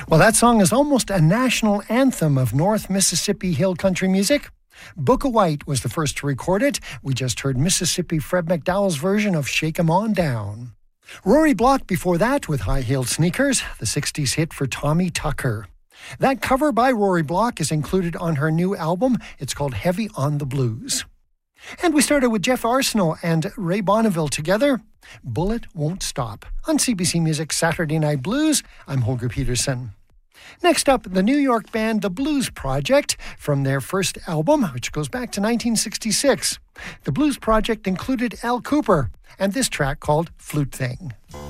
Well, that song is almost a national anthem of North Mississippi hill country music. Booka White was the first to record it. We just heard Mississippi Fred McDowell's version of Shake 'Em On Down. Rory Block before that with High-Heeled Sneakers, the 60s hit for Tommy Tucker. That cover by Rory Block is included on her new album. It's called Heavy on the Blues. And we started with Jeff Arsenault and Ray Bonneville together. Bullet Won't Stop on CBC Music Saturday Night Blues. I'm Holger Peterson. Next up, the New York band The Blues Project from their first album, which goes back to 1966. The Blues Project included Al Kooper and this track called Flute Thing.